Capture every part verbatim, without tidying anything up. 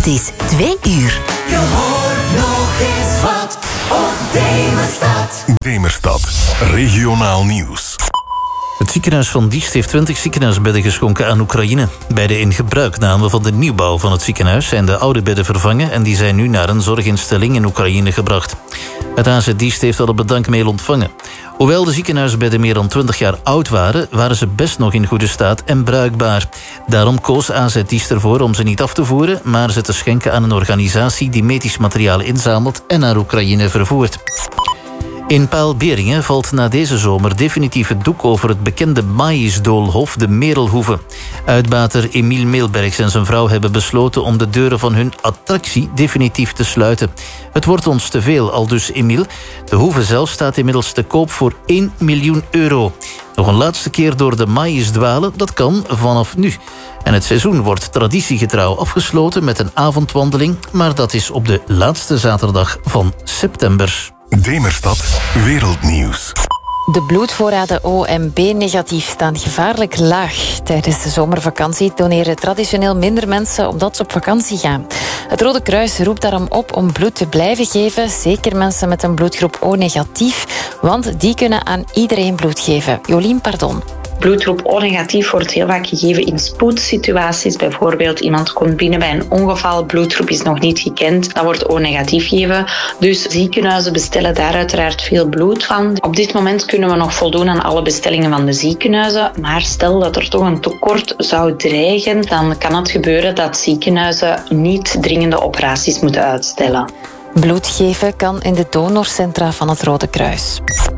Het is twee uur. Je hoort nog eens wat op Demerstad. Demerstad, regionaal nieuws. Het ziekenhuis van Diest heeft twintig ziekenhuisbedden geschonken aan Oekraïne. Bij de ingebruikname van de nieuwbouw van het ziekenhuis zijn de oude bedden vervangen en die zijn nu naar een zorginstelling in Oekraïne gebracht. Het A Z Diest heeft al een bedankmail ontvangen. Hoewel de ziekenhuisbedden meer dan twintig jaar oud waren, waren ze best nog in goede staat en bruikbaar. Daarom koos A Z Diest ervoor om ze niet af te voeren, maar ze te schenken aan een organisatie die medisch materiaal inzamelt en naar Oekraïne vervoert. In Paalberingen valt na deze zomer definitief het doek over het bekende maïsdoolhof de Merelhoeve. Uitbater Emiel Meelbergs en zijn vrouw hebben besloten om de deuren van hun attractie definitief te sluiten. Het wordt ons te veel, aldus Emiel. De hoeve zelf staat inmiddels te koop voor één miljoen euro. Nog een laatste keer door de maïs dwalen, dat kan vanaf nu. En het seizoen wordt traditiegetrouw afgesloten met een avondwandeling, maar dat is op de laatste zaterdag van september. Demerstad, wereldnieuws. De bloedvoorraden O en B-negatief staan gevaarlijk laag. Tijdens de zomervakantie doneren traditioneel minder mensen omdat ze op vakantie gaan. Het Rode Kruis roept daarom op om bloed te blijven geven, zeker mensen met een bloedgroep O-negatief, want die kunnen aan iedereen bloed geven. Jolien, pardon. Bloedgroep O-negatief wordt heel vaak gegeven in spoedsituaties. Bijvoorbeeld iemand komt binnen bij een ongeval, bloedgroep is nog niet gekend, dan wordt O-negatief gegeven. Dus ziekenhuizen bestellen daar uiteraard veel bloed van. Op dit moment kunnen we nog voldoen aan alle bestellingen van de ziekenhuizen, maar stel dat er toch een tekort zou dreigen, dan kan het gebeuren dat ziekenhuizen niet dringende operaties moeten uitstellen. Bloed geven kan in de donorcentra van het Rode Kruis.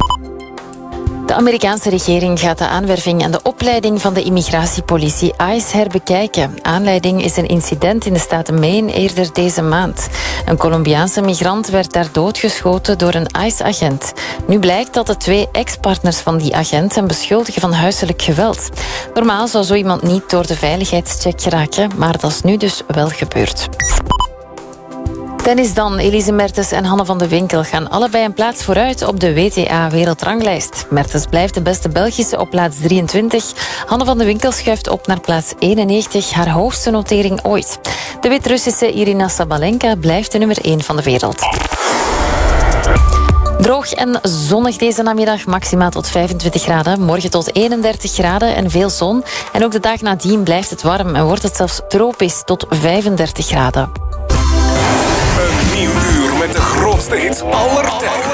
De Amerikaanse regering gaat de aanwerving en de opleiding van de immigratiepolitie ICE herbekijken. Aanleiding is een incident in de staat Maine eerder deze maand. Een Colombiaanse migrant werd daar doodgeschoten door een ICE-agent. Nu blijkt dat de twee ex-partners van die agent hem beschuldigen van huiselijk geweld. Normaal zou zo iemand niet door de veiligheidscheck geraken, maar dat is nu dus wel gebeurd. Tennis dan. Elise Mertens en Hanne van de Winkel gaan allebei een plaats vooruit op de W T A-wereldranglijst. Mertens blijft de beste Belgische op plaats drieëntwintig. Hanne van de Winkel schuift op naar plaats eenennegentig, haar hoogste notering ooit. De Wit-Russische Irina Sabalenka blijft de nummer één van de wereld. Droog en zonnig deze namiddag, maximaal tot vijfentwintig graden. Morgen tot eenendertig graden en veel zon. En ook de dag nadien blijft het warm en wordt het zelfs tropisch tot vijfendertig graden. Een nieuw uur met de grootste hits aller tijden.